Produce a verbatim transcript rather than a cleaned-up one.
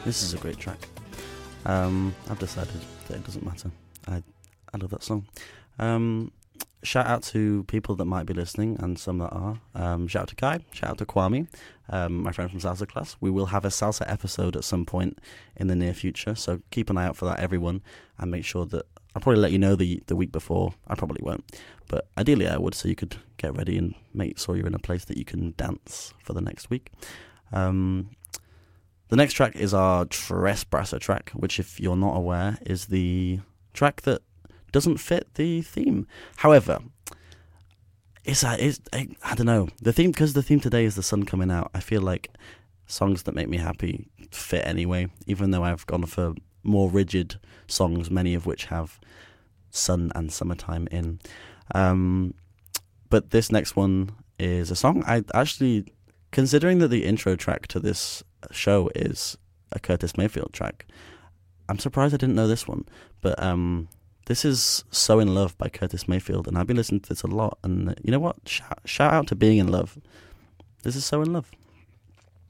This is a great track. Um, I've decided that it doesn't matter. I I love that song. Um, shout out to people that might be listening and some that are. Um, shout out to Kai. Shout out to Kwame, um, my friend from Salsa Class. We will have a salsa episode at some point in the near future, so keep an eye out for that, everyone, and make sure that I'll probably let you know the the week before. I probably won't, but ideally I would, so you could get ready and make sure you're in a place that you can dance for the next week. Um, the next track is our Tres Brasa track, which, if you're not aware, is the track that doesn't fit the theme. However, it's, a, it's I, I don't know, the theme, because the theme today is the sun coming out. I feel like songs that make me happy fit anyway, even though I've gone for more rigid songs, many of which have sun and summertime in. Um, but this next one is a song I actually, considering that the intro track to this show is a Curtis Mayfield track, I'm surprised I didn't know this one. But um, this is So In Love by Curtis Mayfield, and I've been listening to this a lot. And you know what? Shout, shout out to being in love. This is So In Love.